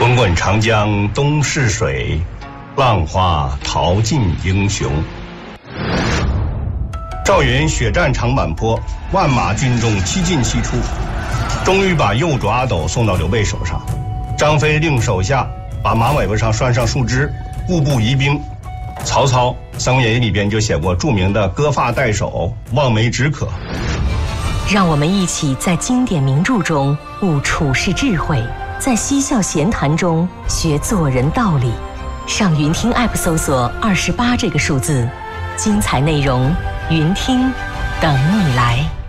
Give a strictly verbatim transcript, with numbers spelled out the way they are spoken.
滚滚长江东逝水，浪花淘尽英雄。赵云血战长坂坡，万马军中七进七出，终于把右主阿斗送到刘备手上。张飞令手下把马尾巴上拴上树枝，固步疑兵。曹操《三国演义》里边就写过著名的割发代首，望梅止渴。 让我们一起在经典名著中悟处世智慧，在嬉笑闲谈中学做人道理。上云听 App 搜索二十八这个数字，精彩内容云听等你来。